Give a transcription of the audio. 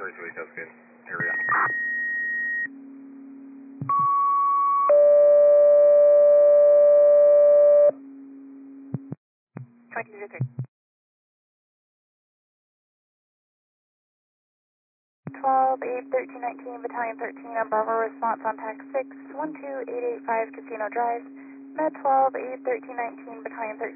Ridgeway, Tuscan area. 2003. 12, 8, 13, 19, Battalion 13 on Bravo, response on TAC 6, 12885 Casino Drive, Med 12, 8, 13, 19, Battalion 13.